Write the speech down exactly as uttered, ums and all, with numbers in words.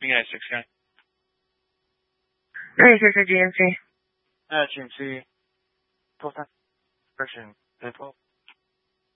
United six guy. ninety-six at G M C. Uh, G M C. Full time. Person. Info.